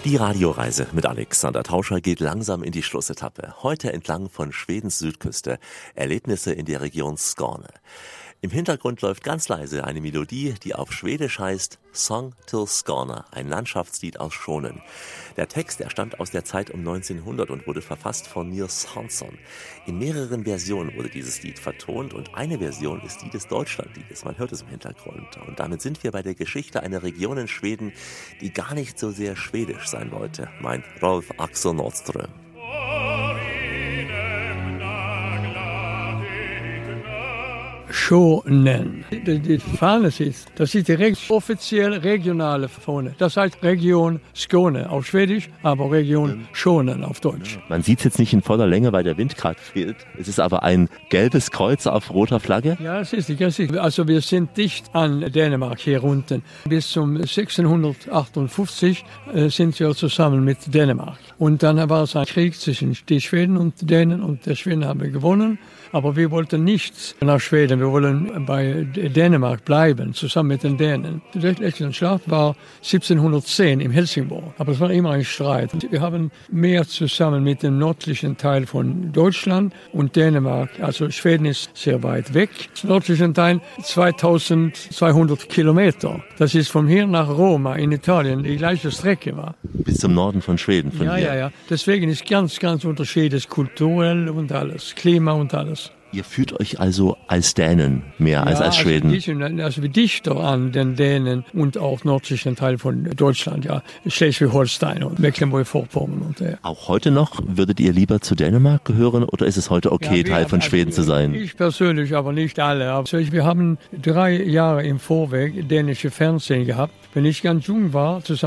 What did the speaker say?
Die Radioreise mit Alexander Tauscher geht langsam in die Schlussetappe. Heute entlang von Schwedens Südküste. Erlebnisse in der Region Skåne. Im Hintergrund läuft ganz leise eine Melodie, die auf Schwedisch heißt Song till Skåne, ein Landschaftslied aus Skåne. Der Text, der stammt aus der Zeit um 1900 und wurde verfasst von Nils Hansson. In mehreren Versionen wurde dieses Lied vertont und eine Version ist die des Deutschlandliedes. Man hört es im Hintergrund. Und damit sind wir bei der Geschichte einer Region in Schweden, die gar nicht so sehr schwedisch sein wollte, meint Rolf Axel Nordström. Skåne. Die Fahne ist, das ist die offiziell regionale Fahne. Das heißt Region Skåne auf Schwedisch, aber Region Skåne auf Deutsch. Man sieht es jetzt nicht in voller Länge, weil der Wind gerade fehlt. Es ist aber ein gelbes Kreuz auf roter Flagge. Ja, es ist. Also wir sind dicht an Dänemark hier unten. Bis zum 1658 sind wir zusammen mit Dänemark. Und dann war es ein Krieg zwischen den Schweden und Dänen und die Schweden haben gewonnen. Aber wir wollten nicht nach Schweden, wir wollen bei Dänemark bleiben, zusammen mit den Dänen. Der letzte Schlacht war 1710 in Helsingborg, aber es war immer ein Streit. Wir haben mehr zusammen mit dem nördlichen Teil von Deutschland und Dänemark, also Schweden ist sehr weit weg. Der nördliche Teil 2200 Kilometer. Das ist von hier nach Rom in Italien die gleiche Strecke war. Bis zum Norden von Schweden, von hier. Ja. Deswegen ist ganz unterschiedlich, kulturell und alles, Klima und alles. Ihr fühlt euch also als Dänen mehr als Schweden? Also wir dichter an den Dänen und auch nördlichen Teil von Deutschland, ja. Schleswig-Holstein und Mecklenburg-Vorpommern. Und, Auch heute noch, würdet ihr lieber zu Dänemark gehören oder ist es heute okay, Teil von Schweden zu sein? Ich persönlich, aber nicht alle. Also wir haben 3 Jahre im Vorweg dänische Fernsehen gehabt. Wenn ich ganz jung war, zusammen